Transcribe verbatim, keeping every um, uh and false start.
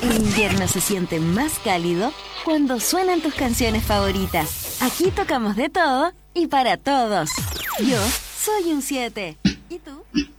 El invierno se siente más cálido cuando suenan tus canciones favoritas. Aquí tocamos de todo y para todos. Yo soy un siete. ¿Y tú?